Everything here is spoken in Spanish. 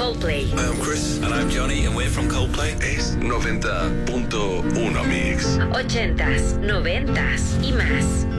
Coldplay. Hi, I'm Chris. And I'm Johnny, and we're from Coldplay. Es 90.1 Mix. 80s, 90s y más.